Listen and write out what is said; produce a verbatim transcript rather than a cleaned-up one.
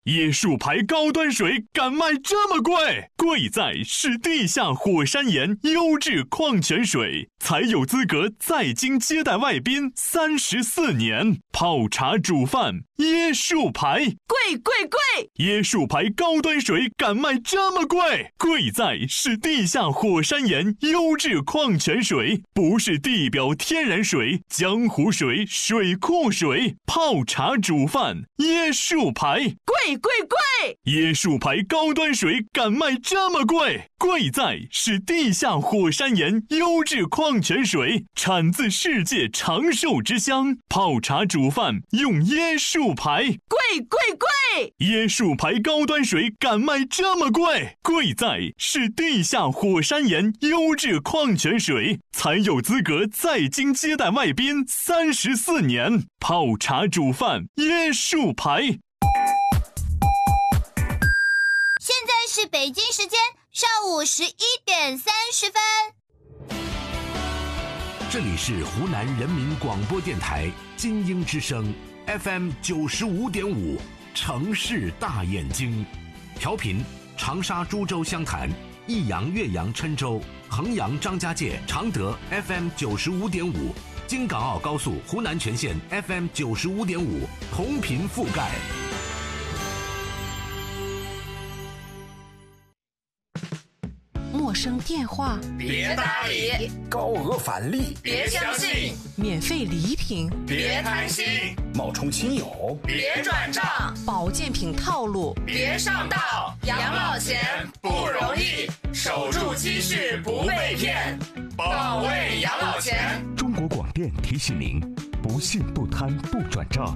椰树牌高端水敢卖这么贵？贵在是地下火山岩优质矿泉水，才有资格在京接待外宾三十四年。泡茶煮饭，椰树牌， 贵贵贵！ 椰树牌高端水敢卖这么贵？贵在是地下火山岩优质矿泉水，不是地表天然水、江湖水、水库水。泡茶煮饭，椰树牌， 贵贵贵！ 椰树牌高端水敢卖这么贵？贵在是地下火山岩优质矿泉水，产自世界长寿之乡。泡茶煮饭用椰树牌， 贵贵贵！ 椰树牌高端水敢卖这么贵？贵在是地下火山岩优质矿泉水，才有资格在京接待外宾三十四年。泡茶煮饭，椰树牌。 现在是北京时间上午十一点三十分。 这里是湖南人民广播电台金鹰之声 F M 九十五点五，城市大眼睛，调频长沙、株洲、湘潭、益阳、岳阳、郴州、衡阳、张家界、常德 F M 九十五点五，京港澳高速湖南全线 F M 九十五点五，同频覆盖。 陌生电话别搭理， 高额返利别相信， 免费礼品别贪心， 冒充亲友别转账， 保健品套路别上当。养老钱不容易，守住积蓄不被骗，保卫养老钱。 中国广电提醒您：不信不贪不转账。